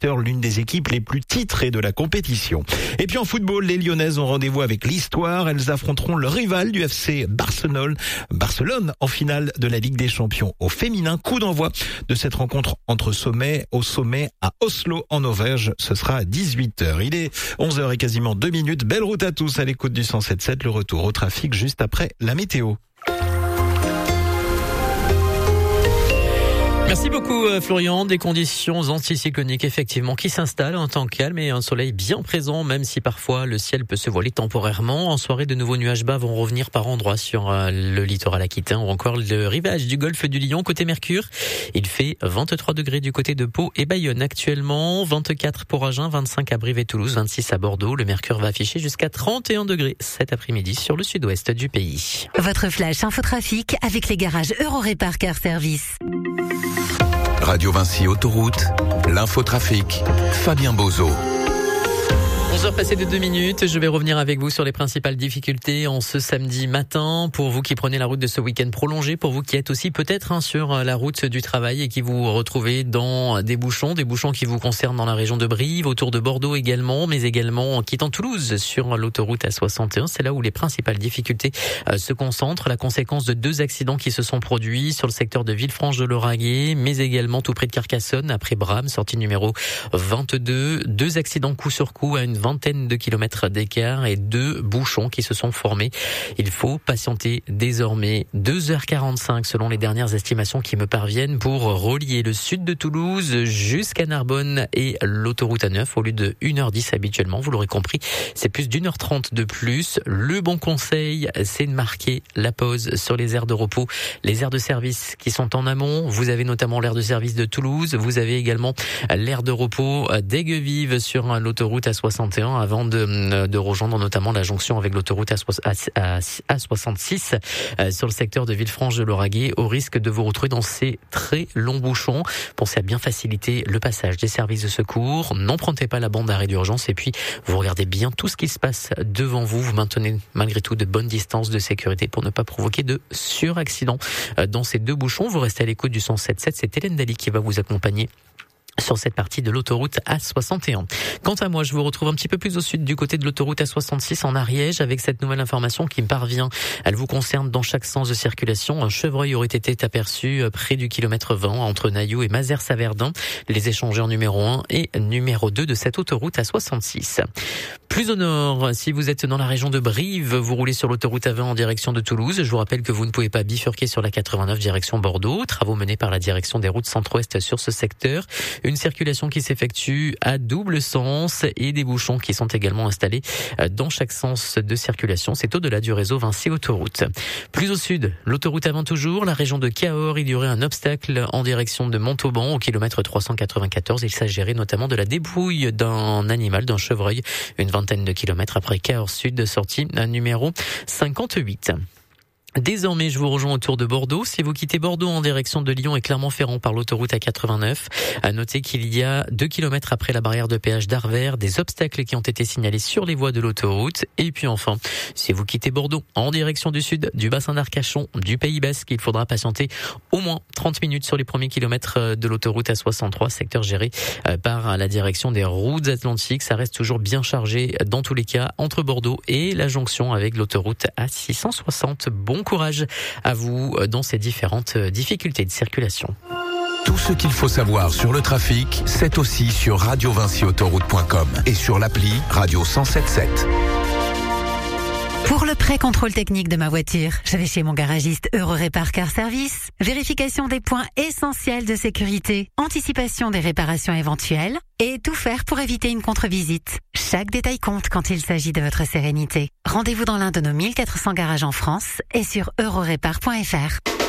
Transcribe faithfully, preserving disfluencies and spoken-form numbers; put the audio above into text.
Manchester, l'une des équipes les plus titrées de la compétition. Et puis en football, les Lyonnaises ont rendez-vous avec l'histoire. Elles affronteront le rival du F C Barcelone, Barcelone en finale de la Ligue des Champions au féminin. Coup d'envoi de cette rencontre entre sommets au sommet à Oslo en Norvège. Ce sera à dix-huit heures. Il est onze heures et quasiment deux minutes. Belle route à tous à l'écoute du cent sept sept. Le retour au trafic juste après la météo. Merci beaucoup Florian. Des conditions anticycloniques effectivement qui s'installent, un temps calme et un soleil bien présent, même si parfois le ciel peut se voiler temporairement. En soirée, de nouveaux nuages bas vont revenir par endroits sur le littoral aquitain ou encore le rivage du golfe du Lion. Côté Mercure, il fait vingt-trois degrés du côté de Pau et Bayonne actuellement, vingt-quatre pour Agen, vingt-cinq à Brive et Toulouse, vingt-six à Bordeaux. Le Mercure va afficher jusqu'à trente et un degrés cet après-midi sur le sud-ouest du pays. Votre flash infotrafic avec les garages Eurorépar Car Service. Radio Vinci Autoroute, l'infotrafic, Fabien Bozo. onze heures passées de deux minutes, je vais revenir avec vous sur les principales difficultés en ce samedi matin. Pour vous qui prenez la route de ce week-end prolongé, pour vous qui êtes aussi peut-être hein, sur la route du travail et qui vous retrouvez dans des bouchons, des bouchons qui vous concernent dans la région de Brive, autour de Bordeaux également, mais également en quittant Toulouse sur l'autoroute A soixante et un. C'est là où les principales difficultés euh, se concentrent. La conséquence de deux accidents qui se sont produits sur le secteur de Villefranche-de-Lauragais, mais également tout près de Carcassonne, après Bram, sortie numéro vingt-deux. Deux accidents coup sur coup à une vingtaine de kilomètres d'écart et deux bouchons qui se sont formés. Il faut patienter désormais deux heures quarante-cinq selon les dernières estimations qui me parviennent pour relier le sud de Toulouse jusqu'à Narbonne et l'autoroute A neuf au lieu de une heure dix habituellement. Vous l'aurez compris, c'est plus d'une heure trente de plus. Le bon conseil, c'est de marquer la pause sur les aires de repos, les aires de service qui sont en amont. Vous avez notamment l'aire de service de Toulouse. Vous avez également l'aire de repos d'Aigues-Vives sur l'autoroute A soixante et un avant de, de rejoindre notamment la jonction avec l'autoroute A soixante-six sur le secteur de Villefranche-de-Lauragais, au risque de vous retrouver dans ces très longs bouchons. Pensez à bien faciliter le passage des services de secours. N'empruntez pas la bande d'arrêt d'urgence et puis vous regardez bien tout ce qui se passe devant vous. Vous maintenez malgré tout de bonnes distances de sécurité pour ne pas provoquer de suraccident dans ces deux bouchons. Vous restez à l'écoute du cent sept sept. C'est Hélène Daly qui va vous accompagner sur cette partie de l'autoroute A soixante et un. Quant à moi, je vous retrouve un petit peu plus au sud du côté de l'autoroute A soixante-six en Ariège avec cette nouvelle information qui me parvient. Elle vous concerne dans chaque sens de circulation. Un chevreuil aurait été aperçu près du kilomètre vingt entre Nailloux et Mazères-Saverdin. Les échangeurs numéro un et numéro deux de cette autoroute A soixante-six. Plus au nord, si vous êtes dans la région de Brive, vous roulez sur l'autoroute A vingt en direction de Toulouse. Je vous rappelle que vous ne pouvez pas bifurquer sur la quatre-vingt-neuf direction Bordeaux. Travaux menés par la direction des routes centre-ouest sur ce secteur. Une circulation qui s'effectue à double sens et des bouchons qui sont également installés dans chaque sens de circulation. C'est au-delà du réseau Vinci Autoroute. Plus au sud, l'autoroute A vingt toujours, la région de Cahors, il y aurait un obstacle en direction de Montauban au kilomètre trois cent quatre-vingt-quatorze. Il s'agirait notamment de la débrouille d'un animal, d'un chevreuil, une vingtaine de kilomètres après Cahors Sud, sortie numéro cinquante-huit. Désormais, je vous rejoins autour de Bordeaux. Si vous quittez Bordeaux en direction de Lyon et Clermont-Ferrand par l'autoroute A quatre-vingt-neuf, à noter qu'il y a deux kilomètres après la barrière de péage d'Arvers, des obstacles qui ont été signalés sur les voies de l'autoroute. Et puis enfin, si vous quittez Bordeaux en direction du sud, du bassin d'Arcachon, du Pays Basque, il faudra patienter au moins trente minutes sur les premiers kilomètres de l'autoroute A soixante-trois, secteur géré par la direction des routes atlantiques. Ça reste toujours bien chargé dans tous les cas entre Bordeaux et la jonction avec l'autoroute A six cent soixante. Bon courage à vous dans ces différentes difficultés de circulation. Tout ce qu'il faut savoir sur le trafic, c'est aussi sur radio vinci autoroute point com et sur l'appli Radio cent sept sept. Pour le pré-contrôle technique de ma voiture, je vais chez mon garagiste Eurorépar Car Service. Vérification des points essentiels de sécurité, anticipation des réparations éventuelles et tout faire pour éviter une contre-visite. Chaque détail compte quand il s'agit de votre sérénité. Rendez-vous dans l'un de nos mille quatre cents garages en France et sur eurorépar point f r.